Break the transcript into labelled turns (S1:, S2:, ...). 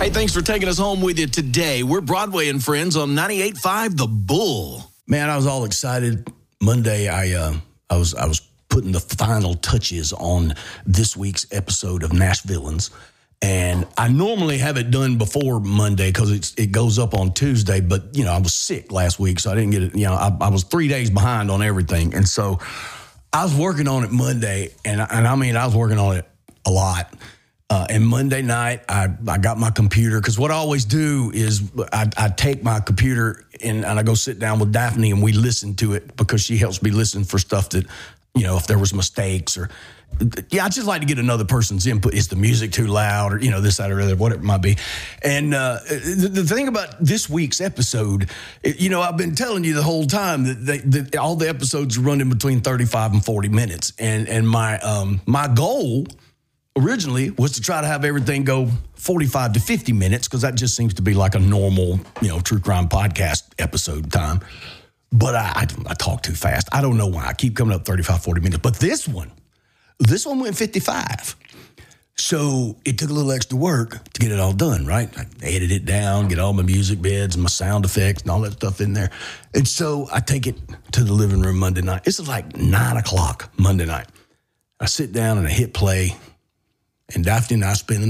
S1: Hey, thanks for taking us home with you today. We're Broadway and Friends on 98.5 The Bull.
S2: Man, I was all excited. Monday, I was putting the final touches on this week's episode of Nashvilleans. And I normally have it done before Monday because it goes up on Tuesday. But, I was sick last week, so I didn't get it. I was 3 days behind on everything. And so I was working on it Monday, and I mean, I was working on it a lot. And Monday night, I got my computer, because what I always do is I take my computer and I go sit down with Daphne and we listen to it, because she helps me listen for stuff that, if there was mistakes or, I just like to get another person's input. Is the music too loud, or, this, that, or other, whatever it might be. And the thing about this week's episode, I've been telling you the whole time that all the episodes are running between 35 and 40 minutes. And my goal originally was to try to have everything go 45 to 50 minutes, because that just seems to be like a normal, true crime podcast episode time. But I talk too fast. I don't know why. I keep coming up 35, 40 minutes. But this one went 55. So it took a little extra work to get it all done, right? I edited it down, get all my music beds and my sound effects and all that stuff in there. And so I take it to the living room Monday night. This is like 9 o'clock Monday night. I sit down and I hit play. And Daphne and I spend the